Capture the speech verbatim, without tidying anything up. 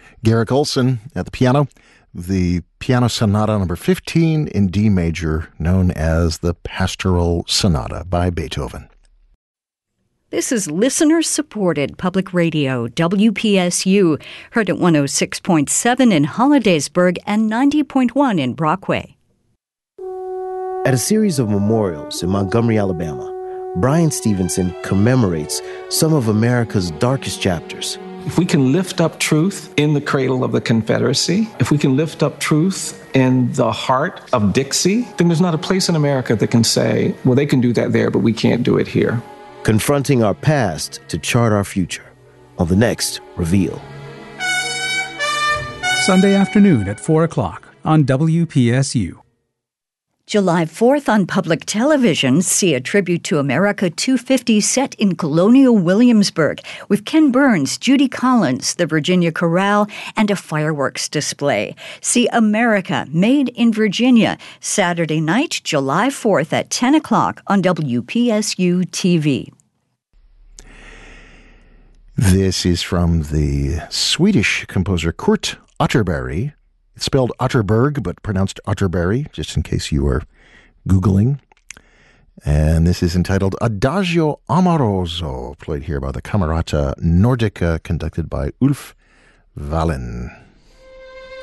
Garrick Olson at the piano, the Piano Sonata number fifteen in D major, known as the Pastoral Sonata by Beethoven. This is listener-supported public radio, W P S U, heard at one oh six point seven in Hollidaysburg and ninety point one in Brockway. At a series of memorials in Montgomery, Alabama, Brian Stevenson commemorates some of America's darkest chapters. If we can lift up truth in the cradle of the Confederacy, if we can lift up truth in the heart of Dixie, then there's not a place in America that can say, well, they can do that there, but we can't do it here. Confronting our past to chart our future on the next Reveal. Sunday afternoon at four o'clock on W P S U. July fourth on public television, see a tribute to America two fifty set in Colonial Williamsburg with Ken Burns, Judy Collins, the Virginia Chorale, and a fireworks display. See America Made in Virginia, Saturday night, July fourth at ten o'clock on W P S U T V. This is from the Swedish composer Kurt Otterberg. It's spelled Otterberg, but pronounced Otterberg, just in case you are Googling. And this is entitled Adagio Amoroso, played here by the Camerata Nordica, conducted by Ulf Wallin.